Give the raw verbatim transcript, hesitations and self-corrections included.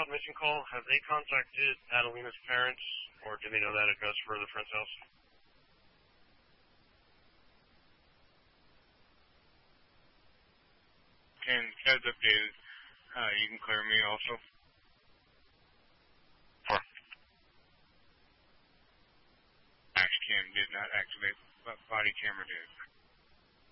child missing call, have they contacted Adelina's parents, or do they know that address for the friend's house? And as updated, uh, you can clear me also. Four. Dash cam did not activate, but body camera did.